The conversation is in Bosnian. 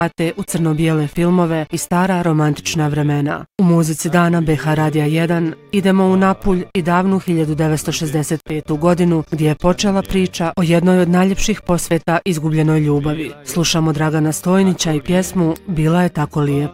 vrate u crno-bijele filmove i stara romantična vremena. U muzici dana BH Radija 1 idemo u Napulj i davnu 1965. godinu gdje je počela priča o jednoj od najljepših posveta izgubljenoj ljubavi. Slušamo Dragana Stojnića i pjesmu Bila je tako lijepa.